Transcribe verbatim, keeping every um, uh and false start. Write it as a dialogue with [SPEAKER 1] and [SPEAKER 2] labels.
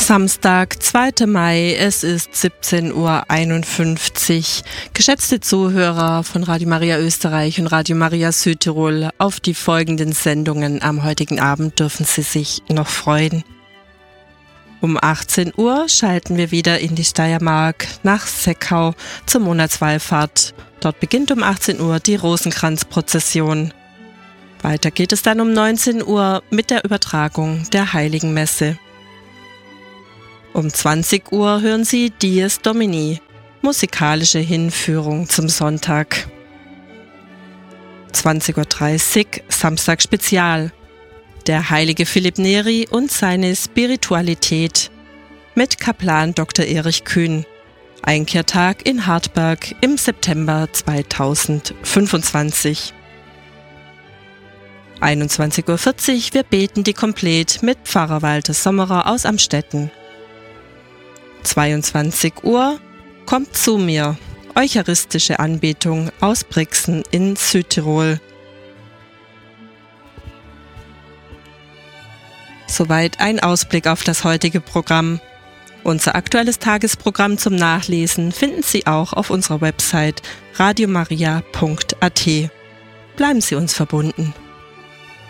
[SPEAKER 1] Samstag, zweiter Mai, es ist siebzehn Uhr einundfünfzig. Geschätzte Zuhörer von Radio Maria Österreich und Radio Maria Südtirol, auf die folgenden Sendungen am heutigen Abend dürfen Sie sich noch freuen. Um achtzehn Uhr schalten wir wieder in die Steiermark nach Seckau zur Monatswallfahrt. Dort beginnt um achtzehn Uhr die Rosenkranzprozession. Weiter geht es dann um neunzehn Uhr mit der Übertragung der Heiligen Messe. Um zwanzig Uhr hören Sie Dies Domini, musikalische Hinführung zum Sonntag. zwanzig Uhr dreißig Samstag Spezial, der heilige Philipp Neri und seine Spiritualität mit Kaplan Doktor Erich Kühn, Einkehrtag in Hartberg im September zweitausendfünfundzwanzig. einundzwanzig Uhr vierzig, wir beten die Komplett mit Pfarrer Walter Sommerer aus Amstetten. zweiundzwanzig Uhr, kommt zu mir, eucharistische Anbetung aus Brixen in Südtirol. Soweit ein Ausblick auf das heutige Programm. Unser aktuelles Tagesprogramm zum Nachlesen finden Sie auch auf unserer Website radiomaria punkt at. Bleiben Sie uns verbunden.